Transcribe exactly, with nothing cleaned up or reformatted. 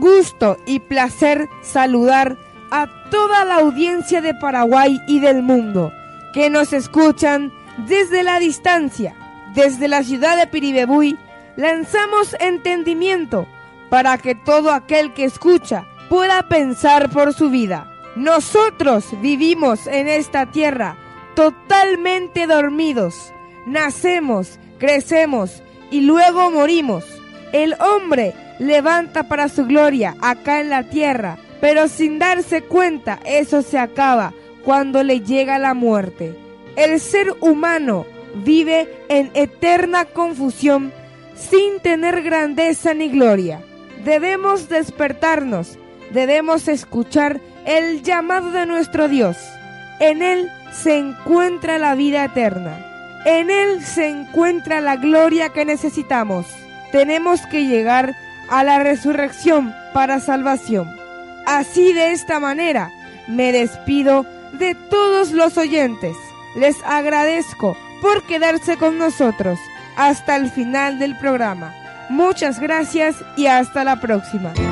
gusto y placer saludar a toda la audiencia de Paraguay y del mundo que nos escuchan desde la distancia. Desde la ciudad de Piribebuy lanzamos entendimiento para que todo aquel que escucha pueda pensar por su vida. Nosotros vivimos en esta tierra totalmente dormidos. Nacemos, crecemos y luego morimos. El hombre levanta para su gloria acá en la tierra, pero sin darse cuenta eso se acaba cuando le llega la muerte. El ser humano vive en eterna confusión sin tener grandeza ni gloria. Debemos despertarnos, debemos escuchar el llamado de nuestro Dios. En Él se encuentra la vida eterna. En Él se encuentra la gloria que necesitamos. Tenemos que llegar a la resurrección para salvación. Así, de esta manera, me despido de todos los oyentes. Les agradezco por quedarse con nosotros hasta el final del programa. Muchas gracias y hasta la próxima.